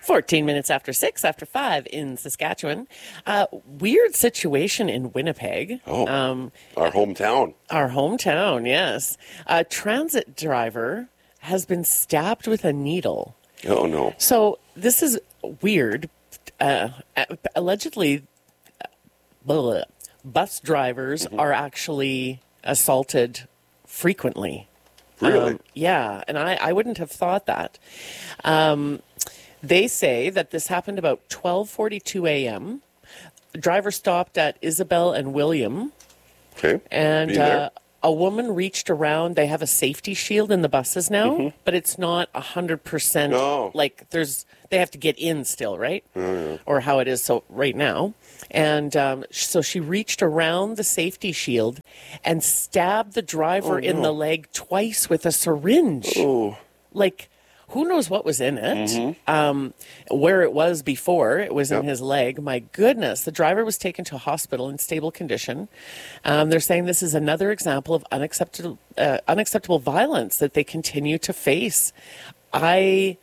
14 minutes after 6, after 5 in Saskatchewan. Weird situation in Winnipeg. Our hometown. Our hometown, yes. A transit driver has been stabbed with a needle. Oh, no. So this is weird. Allegedly, bus drivers are actually assaulted frequently. Really? Yeah, and I wouldn't have thought that. They say that this happened about 12:42 a.m. The driver stopped at Isabel and William, Okay. and a woman reached around. They have a safety shield in the buses now, but it's not 100%. No. Like they have to get in still, right? Or how it is so right now. And so she reached around the safety shield and stabbed the driver in the leg twice with a syringe. Oh. Like, who knows what was in it? Where it was before, it was in his leg. My goodness. The driver was taken to a hospital in stable condition. They're saying this is another example of unacceptable violence that they continue to face. I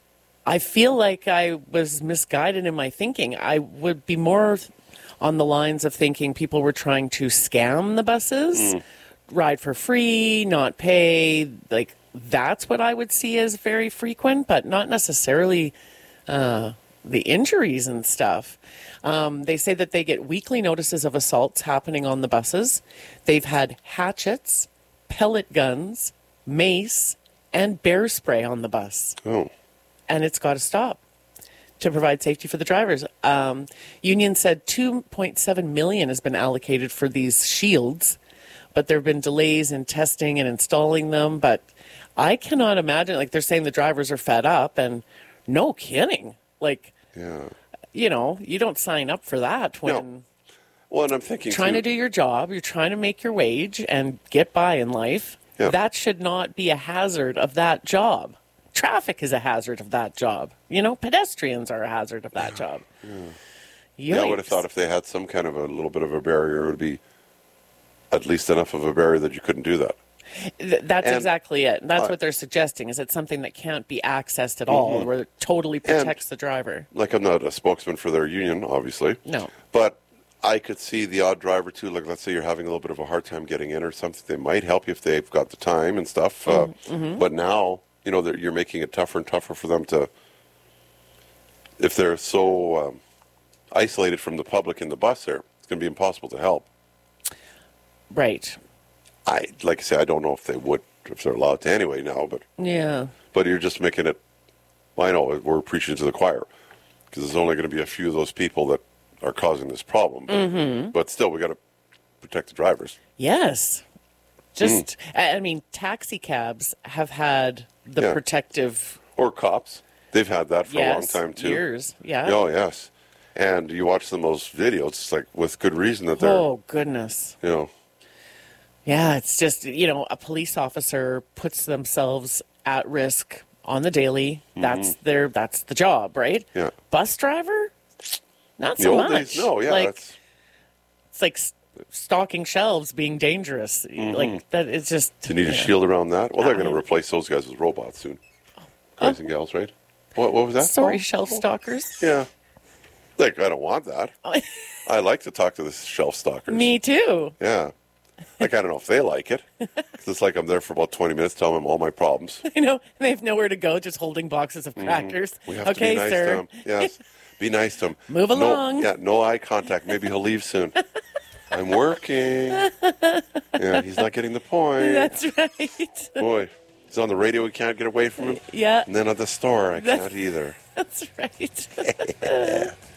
feel like I was misguided in my thinking. I would be more on the lines of thinking people were trying to scam the buses, ride for free, not pay. Like, that's what I would see as very frequent, but not necessarily the injuries and stuff. They say that they get weekly notices of assaults happening on the buses. They've had hatchets, pellet guns, mace, and bear spray on the bus. Oh. And it's got to stop to provide safety for the drivers. Union said $2.7 million has been allocated for these shields, but there have been delays in testing and installing them. But I cannot imagine, like, they're saying the drivers are fed up, and no kidding. Like, you know, you don't sign up for that when... No. Well, and I'm thinking trying to do your job, you're trying to make your wage and get by in life. Yeah. That should not be a hazard of that job. Traffic is a hazard of that job. You know, pedestrians are a hazard of that job. Yeah, I would have thought if they had some kind of a little bit of a barrier, it would be at least enough of a barrier that you couldn't do that. That's exactly it. That's what they're suggesting, is it's something that can't be accessed at all, where it totally protects the driver. Like, I'm not a spokesman for their union, obviously. No. But I could see the odd driver, too. Like, let's say you're having a little bit of a hard time getting in or something. They might help you if they've got the time and stuff. But now, you know, you're making it tougher and tougher for them to, if they're so isolated from the public in the bus there, it's going to be impossible to help. Right. Like I say, I don't know if they would, if they're allowed to anyway now, but Yeah. but you're just making it, I know, we're preaching to the choir, because there's only going to be a few of those people that are causing this problem. But still, we got to protect the drivers. Yes. Just, I mean, taxi cabs have had the protective... Or cops. They've had that for a long time, too. Years, yeah. Oh, yes. And you watch them, those videos, it's like with good reason that they're... Oh, goodness. You know... Yeah, it's just, you know, a police officer puts themselves at risk on the daily. That's the job, right? Yeah. Bus driver? Not The so old much. days, no, yeah. Like, it's like stocking shelves being dangerous. Like, that, it's just... Do you need a shield around that? Well, they're going to replace those guys with robots soon. Guys and gals, right? What was that? Sorry, shelf stalkers. Yeah. Like, I don't want that. I like to talk to the shelf stalkers. Me too. Yeah. Like, I don't know if they like it. 'Cause it's like I'm there for about 20 minutes telling them all my problems. You know, they have nowhere to go, just holding boxes of crackers. We have Okay, to be nice sir. to him. Yes. Be nice to him. Move along. No eye contact. Maybe he'll leave soon. I'm working. Yeah, he's not getting the point. That's right. Boy, he's on the radio. We can't get away from him. Yeah. And then at the store, I can't either. That's right.